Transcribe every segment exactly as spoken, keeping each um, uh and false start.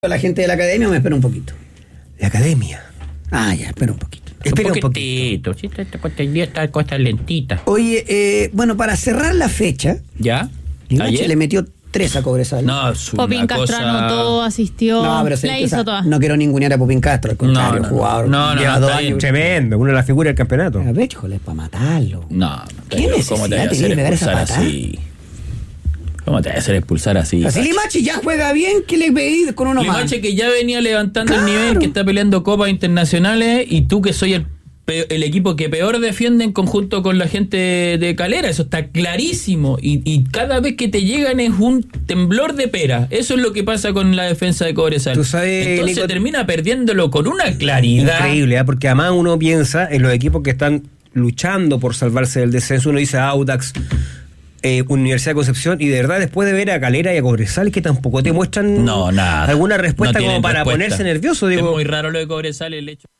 La gente de la academia, me espera un poquito. La academia. Ah, ya, espera un poquito. Espera un poquitito. Sí, esta cosa el día está cosa lentita. Oye, eh, bueno, para cerrar la fecha, ¿Ya? Limache ¿Ayer? le metió tres a Cobresal. No, es Popín una Castro cosa... anotó, asistió, No, pero se- la o hizo sea, toda. no quiero ningunear a Popín Castro, al contrario, No, no, jugador. no, no, lleva no, dos está bien, años. Tremendo, una de las figuras del campeonato. A ver, híjole, para matarlo. No, no. ¿Qué pero necesidad ¿Cómo te vas a tenía hacer de pegar esa expulsar patada? así? ¿Cómo te vas a hacer expulsar así? Así Limache ya juega bien, ¿qué le pedí con uno más? Limache que ya venía levantando Claro. el nivel, que está peleando copas internacionales, y tú que soy el, pe- el equipo que peor defiende en conjunto con la gente de Calera, eso está clarísimo, y, y cada vez que te llegan es un temblor de pera. Eso es lo que pasa con la defensa de Cobresal. Tú sabes, Entonces Nico, termina perdiéndolo con una claridad. Increíble, ¿eh? Porque además uno piensa en los equipos que están luchando por salvarse del descenso. Uno dice Audax, eh, Universidad de Concepción, y de verdad después de ver a Calera y a Cobresal, que tampoco te muestran No, nada. alguna respuesta No como tienen para respuesta. ponerse nervioso. Digo, Es muy raro lo de Cobresal, el hecho.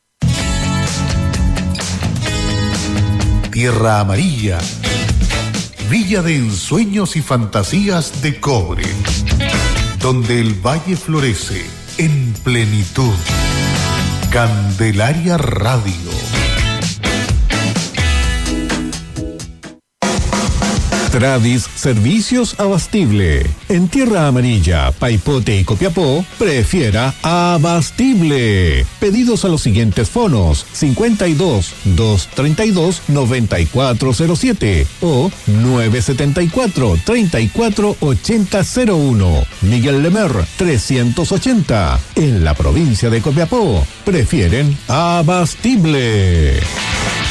Tierra Amarilla, Villa de ensueños y fantasías de cobre, donde el valle florece en plenitud. Candelaria Radio. Tradis Servicios Abastible. En Tierra Amarilla, Paipote y Copiapó, prefiera Abastible. Pedidos a los siguientes fonos: cincuenta y dos, doscientos treinta y dos, noventa y cuatro cero siete o nueve setenta y cuatro, treinta y cuatro ochenta cero uno. Miguel Lemer, trescientos ochenta. En la provincia de Copiapó, prefieren Abastible.